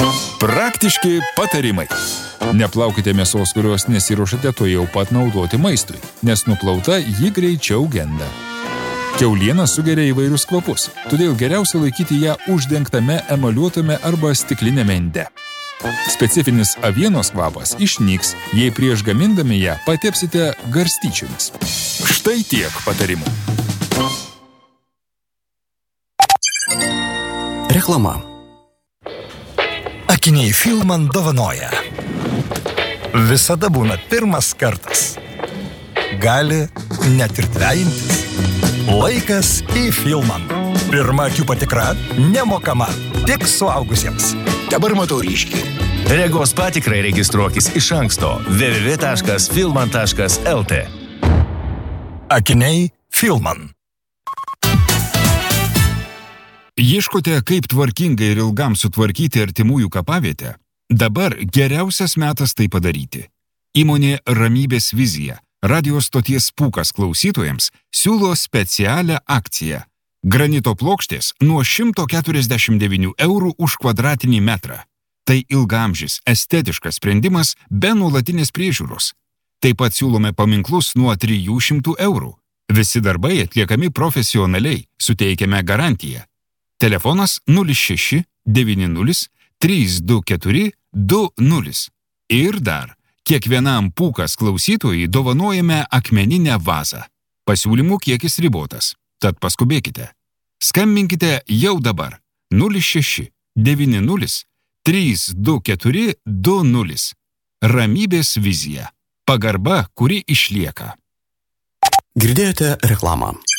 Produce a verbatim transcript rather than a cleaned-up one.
Praktiški patarimai. Neplaukite mėsos, kurios nesiruošate to jau pat naudoti maistui, nes nuplauta ji greičiau genda. Kiauliena sugeria įvairius kvapus, todėl geriausia laikyti ją uždengtame emaliuotame arba stiklinėme inde. Specifinis avienos kvapas išnyks, jei prieš gamindami ją patepsite garstyčiomis. Štai tiek patarimų. Reklama. Akiniai Filman dovanoja. Visada būna pirmas kartas. Gali net ir dvejintis. Laikas į Filman. Pirma akių patikra nemokama, tik suaugusiems. Dabar matau ryškiai. Regos patikrai registruokis iš anksto w w w taškas filman taškas l t. Akiniai Filman. Ieškote, kaip tvarkingai ir ilgam sutvarkyti artimųjų kapavietę? Dabar geriausias metas tai padaryti. Įmonė Ramybės vizija, radio stoties Pūkas klausytojams, siūlo specialią akciją. Granito plokštės nuo šimto keturiasdešimt devynių eurų už kvadratinį metrą. Tai ilgamžis, estetiškas sprendimas be nuolatinės priežiūros. Taip pat siūlome paminklus nuo trijų šimtų eurų. Visi darbai atliekami profesionaliai, suteikiame garantiją. Telefonas nulis šeši devyni nulis trys du keturi du nulis. Ir dar, kiekvienam Pūkas klausytojui dovanojame akmeninę vazą. Pasiūlymų kiekis ribotas, tad paskubėkite. Skambinkite jau dabar nulis šeši devyni nulis trys du keturi du nulis. Ramybės vizija. Pagarba, kuri išlieka. Girdėjote reklamą.